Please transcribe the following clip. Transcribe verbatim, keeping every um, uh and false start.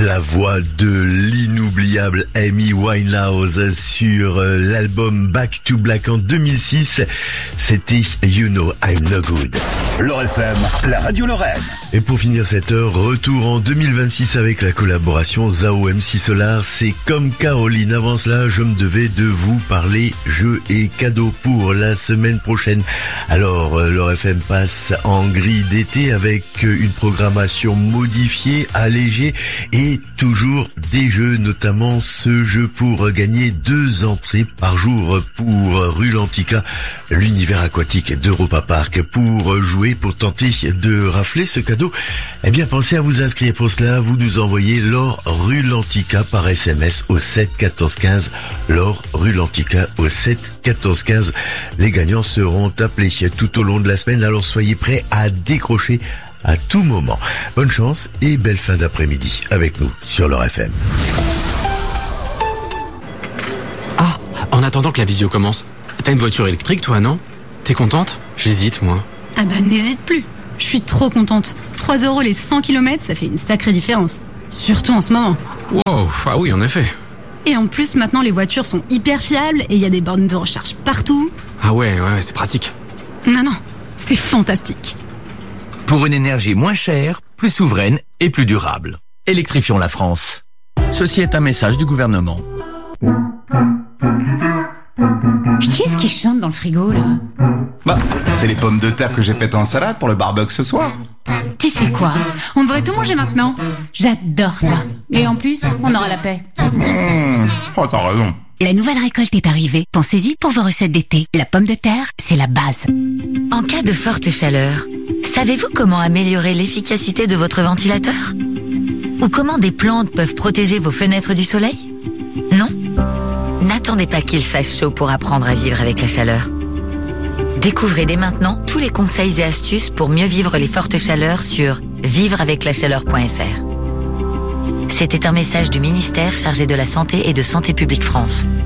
La voix de l'inoubliable Amy Winehouse sur l'album Back to Black en deux mille six. C'était You Know I'm No Good. L'Or F M, la radio Lorraine. Et pour finir cette heure, retour en deux mille vingt-six avec la collaboration Zao M C Solar. C'est comme Caroline. Avant cela, je me devais de vous parler jeux et cadeaux pour la semaine prochaine. Alors, l'Or F M passe en grille d'été avec une programmation modifiée, allégée et toujours des jeux, notamment ce jeu pour gagner deux entrées par jour pour Rue Lantica, l'univers aquatique d'Europa Park. Pour jouer, pour tenter de rafler ce cadeau, eh bien pensez à vous inscrire. Pour cela, vous nous envoyez Laure Rue Lantica par S M S au sept quatorze quinze. Laure Rue Lantica au sept quatorze quinze. Les gagnants seront appelés tout au long de la semaine, alors soyez prêts à décrocher à tout moment. Bonne chance et belle fin d'après-midi avec nous sur l'Or F M. Ah, en attendant que la visio commence, t'as une voiture électrique toi, non? T'es contente? J'hésite, moi. Ah bah n'hésite plus, je suis trop contente. trois euros les cent kilomètres, ça fait une sacrée différence. Surtout en ce moment. Wow, ah oui, en effet. Et en plus, maintenant les voitures sont hyper fiables et il y a des bornes de recharge partout. Ah ouais, ouais, c'est pratique. Non, non, c'est fantastique. Pour une énergie moins chère, plus souveraine et plus durable. Électrifions la France. Ceci est un message du gouvernement. Qui est-ce qui chante dans le frigo, là? Bah, c'est les pommes de terre que j'ai faites en salade pour le barbecue ce soir. Tu sais quoi? On devrait tout manger maintenant. J'adore ça. Et en plus, on aura la paix. Mmh, oh, t'as raison. La nouvelle récolte est arrivée. Pensez-y pour vos recettes d'été. La pomme de terre, c'est la base. En cas de forte chaleur, savez-vous comment améliorer l'efficacité de votre ventilateur? Ou comment des plantes peuvent protéger vos fenêtres du soleil? Non? N'attendez pas qu'il fasse chaud pour apprendre à vivre avec la chaleur. Découvrez dès maintenant tous les conseils et astuces pour mieux vivre les fortes chaleurs sur vivre avec la chaleur point f r. C'était un message du ministère chargé de la Santé et de Santé publique France.